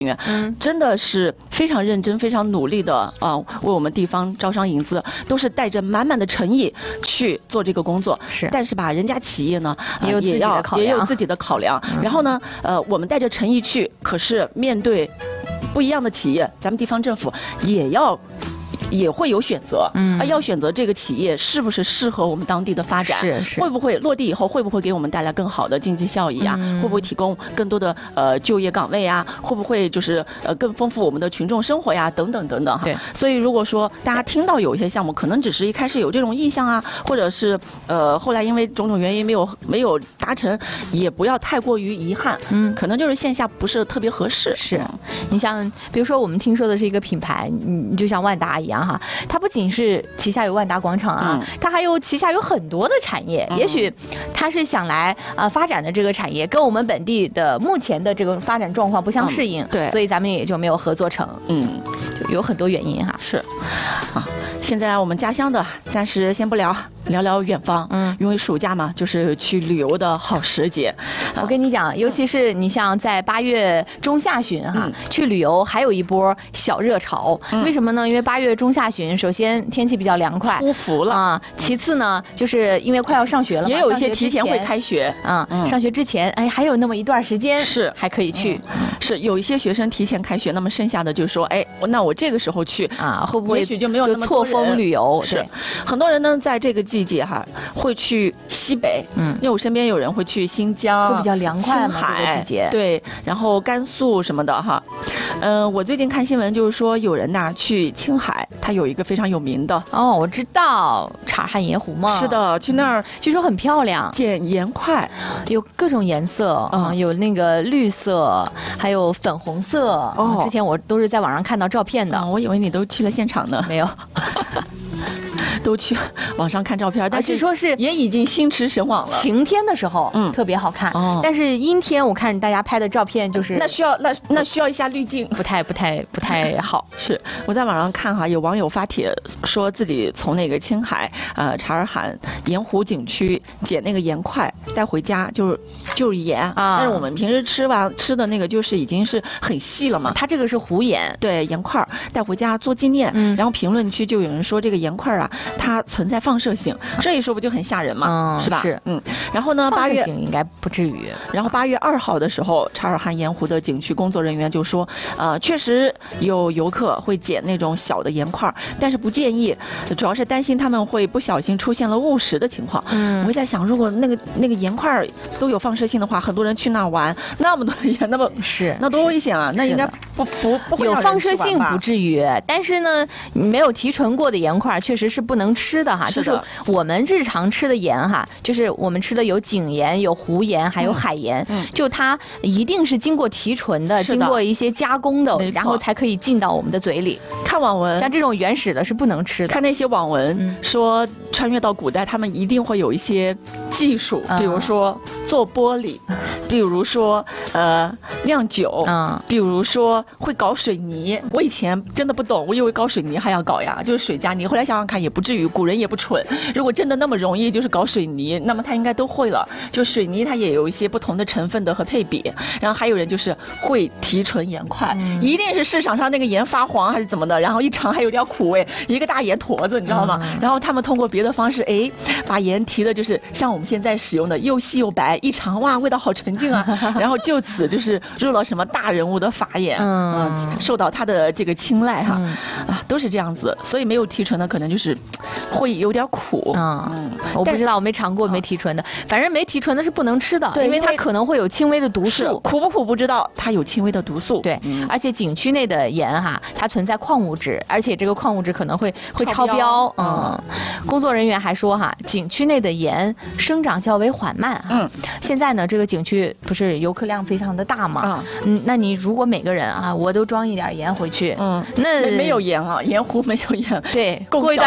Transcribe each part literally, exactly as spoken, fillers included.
嗯， 真的是非常认真、非常努力的啊、呃，为我们地方招商引资，都是带着满满的诚意去做这个工作。 是， 但是吧，人家企业呢、呃、 也有自己的考量， 也有自己的考量。嗯、然后呢，呃，我们带着诚意去，可是面对不一样的企业，咱们地方政府也要。也会有选择，嗯，啊，要选择这个企业是不是适合我们当地的发展， 是是， 会不会落地以后会不会给我们带来更好的经济效益啊？嗯、会不会提供更多的呃就业岗位啊？会不会就是呃更丰富我们的群众生活呀？等等等等哈。 对， 所以如果说大家听到有一些项目，可能只是一开始有这种意向啊，或者是呃后来因为种种原因没有没有达成，也不要太过于遗憾，嗯，可能就是线下不是特别合适。 是，嗯、你像比如说我们听说的是一个品牌，你就像万达一样哈，它不仅是旗下有万达广场啊，嗯、它还有旗下有很多的产业，嗯、也许它是想来啊、呃、发展的这个产业跟我们本地的目前的这个发展状况不相适应，嗯、 对， 所以咱们也就没有合作成，嗯，就有很多原因哈。 是，啊，现在我们家乡的暂时先不聊，聊聊远方，嗯，因为暑假嘛，就是去旅游的好时节。 我跟你讲，尤其是你像在八月中下旬哈，嗯、去旅游还有一波小热潮，嗯、为什么呢？因为八月中下旬，首先天气比较凉快， 出伏了啊。其次呢，就是因为快要上学了嘛， 也有一些提前会开学啊。嗯、上学之前，哎，还有那么一段时间是还可以去。 嗯、是有一些学生提前开学，那么剩下的就是说，哎，那我这个时候去啊，会不会也许就没有那么错峰旅游？ 是，很多人呢在这个季节哈会去西北，嗯，因为我身边有人会去新疆， 都比较凉快嘛， 这个季节。 对，然后甘肃什么的哈。嗯、呃，我最近看新闻，就是说有人呐去青海，它有一个非常有名的哦，我知道察尔汗盐湖嘛。 是的，去那儿据说很漂亮， 捡盐块， 有各种颜色，嗯，有那个绿色，还有粉红色。哦，之前我都是在网上看到照片的， 哦、我以为你都去了现场呢。 没有。 都去网上看照片，但是说是也已经心驰神往了。 晴天的时候，嗯，特别好看。哦，但是阴天，我看大家拍的照片就是那需要那那需要一下滤镜， 不太不太不太好。 是我在网上看哈，有网友发帖说自己从那个青海呃察尔汗盐湖景区捡那个盐块带回家，就是就是盐啊。但是我们平时吃完吃的那个就是已经是很细了嘛， 它这个是湖盐， 对，盐块带回家做纪念。嗯，然后评论区就有人说这个盐块啊。它存在放射性，这一说不就很吓人吗？ 嗯、 是吧？ 是， 嗯。然后呢，八月应该不至于。 然后八月二号的时候，察尔汗盐湖的景区工作人员就说，呃，确实有游客会捡那种小的盐块，但是不建议，主要是担心他们会不小心出现了误食的情况。嗯，我在想，如果那个那个盐块都有放射性的话，很多人去那玩，那么多盐，那么是那多危险啊！那应该不不不会有放射性不至于，但是呢，没有提纯过的盐块确实是不能吃的哈。是就是我们日常吃的盐哈，就是我们吃的有井盐、有湖盐，还有海盐，嗯、就它一定是经过提纯的，经过一些加工的，然后才可以进到我们的嘴里。 看网文， 像这种原始的是不能吃的。 看那些网文、嗯、说，穿越到古代，他们一定会有一些技术，比如说做玻璃，嗯、比如说呃酿酒，嗯，比如说会搞水泥。我以前真的不懂，我以为搞水泥还要搞呀，就是水加泥。后来想想看，也不至于，古人也不蠢。如果真的那么容易，就是搞水泥，那么他应该都会了。就水泥它也有一些不同的成分的和配比，然后还有人就是会提纯盐块，嗯、一定是市场上那个盐发黄还是怎么的，然后一尝还有点苦味，一个大盐坨子，你知道吗？嗯、然后他们通过别的方式，哎，把盐提的就是像我们现在使用的又细又白，一尝哇，味道好纯净啊。然后就此就是入了什么大人物的法眼，嗯、呃，受到他的这个青睐哈，嗯、啊，都是这样子。所以没有提纯的可能就是会有点苦。 嗯，嗯我不知道，我没尝过没提纯的，反正没提纯的是不能吃的，因为它可能会有轻微的毒素。 苦不苦不知道，它有轻微的毒素。 对，嗯、而且景区内的盐哈，它存在矿物质，而且这个矿物质可能会会超标。超标嗯，嗯工作人员还说哈，景区内的盐生长较为缓慢哈。嗯，现在呢，这个景区不是游客量非常的大嘛？嗯，嗯那你如果每个人啊，我都装一点盐回去，嗯，那没有盐啊，盐湖没有盐。 对，过一段时间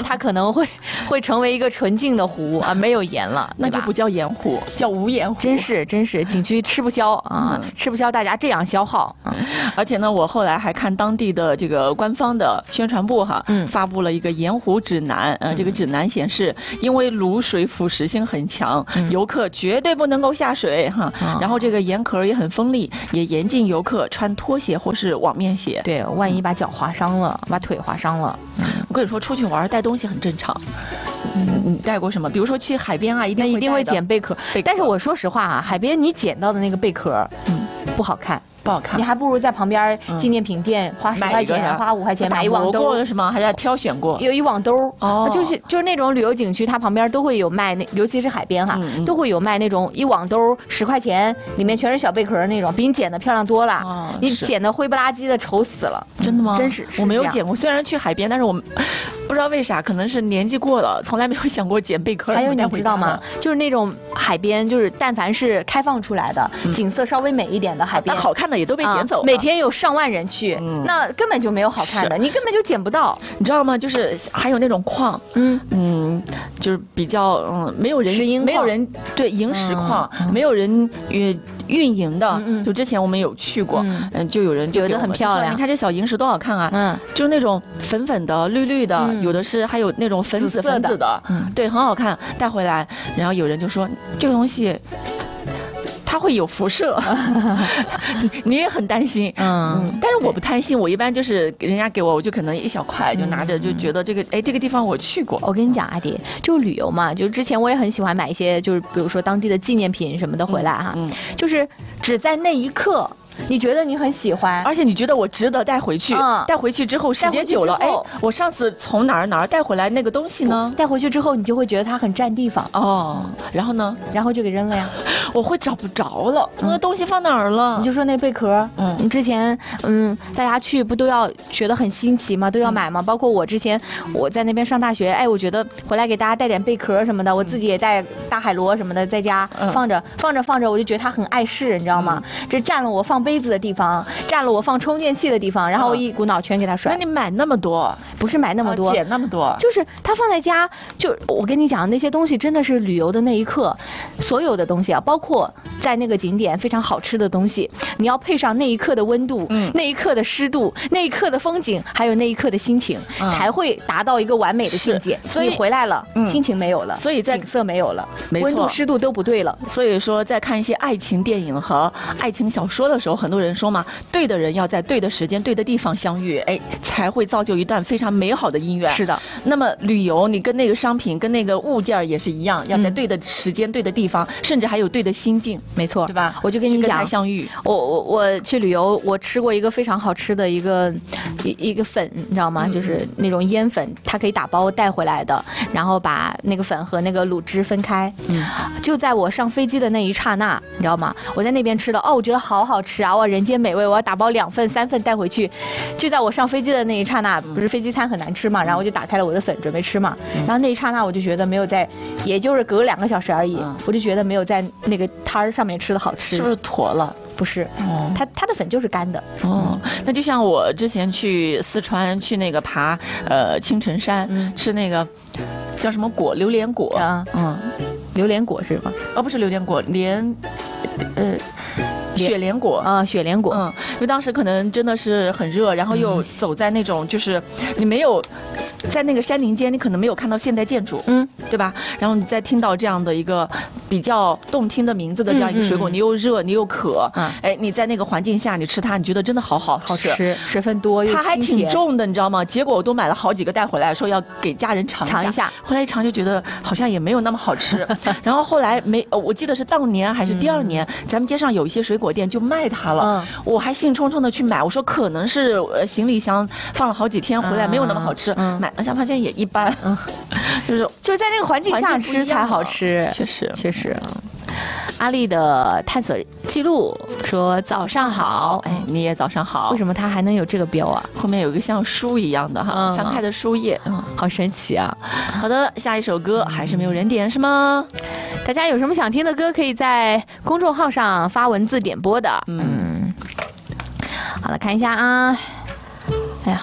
为它可能会会成为一个纯净的湖啊，没有盐了， 那就不叫盐湖，叫无盐湖。 真是真是，景区吃不消啊，嗯、吃不消，大家这样消耗。嗯、 而且呢，我后来还看当地的这个官方的宣传部哈，嗯，发布了一个盐湖指南。呃，这个指南显示，因为卤水腐蚀性很强，嗯、游客绝对不能够下水哈。嗯、然后这个盐壳也很锋利，也严禁游客穿拖鞋或是网面鞋。 对，万一把脚划伤了，把腿划伤了。 嗯、我跟你说，出去玩带东西很正常。嗯，你带过什么？比如说去海边啊，一定会一定会捡贝壳。 贝壳但是我说实话啊，海边你捡到的那个贝壳，嗯，不好看。 不好看， 你还不如在旁边纪念品店花十块钱、花五块钱买一网兜。 是吗？还是挑选过？ 有一网兜哦，就是就是那种旅游景区，它旁边都会有卖那，尤其是海边哈，嗯嗯都会有卖那种一网兜十块钱，里面全是小贝壳那种，比你捡的漂亮多了。哦、你捡的灰不拉几的，丑死了。 真的吗？ 真是， 我没有捡过。虽然去海边，但是我们不知道为啥，可能是年纪过了，从来没有想过捡贝壳。 还有你知道吗？就是那种海边，就是但凡是开放出来的，嗯、景色稍微美一点的海边， 好看的也都被捡走了。 每天有上万人去，嗯、那根本就没有好看的，你根本就捡不到， 你知道吗？就是还有那种矿，嗯嗯，就是比较嗯没有人没有人对萤石矿、嗯、没有人运运营的，嗯、就之前我们有去过，嗯，嗯就有人就觉得很漂亮。 你看这小萤石多好看啊，嗯，就是那种粉粉的、绿绿的，嗯、有的是还有那种粉紫粉紫的，嗯，对，很好看，带回来，然后有人就说这个东西。它会有辐射，你也很担心，嗯，但是我不担心，我一般就是人家给我，我就可能一小块就拿着，就觉得这个，哎，这个地方我去过。 我跟你讲，阿迪，就旅游嘛，就之前我也很喜欢买一些，就是比如说当地的纪念品什么的回来哈，嗯嗯、就是只在那一刻。你觉得你很喜欢， 而且你觉得我值得带回去，嗯、带回去之后时间久了，哎，我上次从哪儿哪儿带回来那个东西呢？ 带回去之后，你就会觉得它很占地方哦。然后呢？ 然后就给扔了呀。 我会找不着了，那、嗯、东西放哪儿了？ 你就说那贝壳，嗯，你之前嗯，大家去不都要觉得很新奇吗？都要买吗？嗯、包括我之前我在那边上大学，哎，我觉得回来给大家带点贝壳什么的，我自己也带大海螺什么的在家放着，嗯、放着放着，我就觉得它很碍事，你知道吗？嗯、这占了我放杯子的地方。占了我放充电器的地方，然后我一股脑全给它甩。 那你买那么多？ 不是买那么多， 捡那么多， 就是它放在家。就我跟你讲，那些东西真的是旅游的那一刻，所有的东西啊，包括在那个景点非常好吃的东西，你要配上那一刻的温度，嗯，那一刻的湿度，那一刻的风景，还有那一刻的心情，嗯、才会达到一个完美的境界。所以回来了，嗯、心情没有了， 所以在景色没有了，温度湿度都不对了。 所以说，在看一些爱情电影和爱情小说的时候，很多人说嘛。对的人要在对的时间、对的地方相遇，哎，才会造就一段非常美好的姻缘。 是的。 那么旅游，你跟那个商品、跟那个物件也是一样，要在对的时间、嗯、对的地方，甚至还有对的心境。 没错， 对吧？ 我就跟你讲， 相遇。 我我我去旅游，我吃过一个非常好吃的一个一一个粉，你知道吗？嗯、就是那种腌粉，它可以打包带回来的，然后把那个粉和那个卤汁分开。嗯。就在我上飞机的那一刹那，你知道吗？我在那边吃的，哦，我觉得好好吃啊！哇，人间美味！我要打包两份、三份带回去。就在我上飞机的那一刹那，不是飞机餐很难吃嘛，然后我就打开了我的粉，准备吃嘛。然后那一刹那，我就觉得没有在，也就是隔两个小时而已，我就觉得没有在那个摊儿上面吃的好吃。 是不是坨了？ 不是，哦、它它的粉就是干的。 哦，那就像我之前去四川去那个爬呃青城山，嗯、吃那个叫什么果，榴莲果啊，嗯， 榴莲果是吧？ 哦，不是榴莲果，莲，呃。雪莲果啊，雪莲果， 嗯，因为当时可能真的是很热，然后又走在那种就是你没有在那个山林间，你可能没有看到现代建筑，嗯，对吧？然后你再听到这样的一个比较动听的名字的这样一个水果，嗯嗯、你又热，你又渴，嗯，哎，你在那个环境下你吃它，你觉得真的好好好吃，水分多又它还挺重的，你知道吗？结果我都买了好几个带回来，说要给家人尝尝一下， 后来一尝就觉得好像也没有那么好吃，然后后来没，我记得是当年还是第二年，嗯、咱们街上有一些水果店就卖它了，嗯、我还兴冲冲的去买，我说可能是行李箱放了好几天回来没有那么好吃，嗯、买了下发现也一般，嗯、就是就是在那个环境下吃才好吃， 确实确实。阿丽的探索记录说早上好， 哎，你也早上好。 为什么它还能有这个标啊？ 后面有一个像书一样的哈，嗯、翻开的书页， 嗯，好神奇啊。 好的，下一首歌还是没有人点是吗？ 大家有什么想听的歌，可以在公众号上发文字点播的。嗯，好了，看一下啊。哎呀，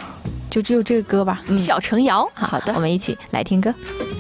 就只有这个歌吧，嗯、小城谣。 好的， 我们一起来听歌。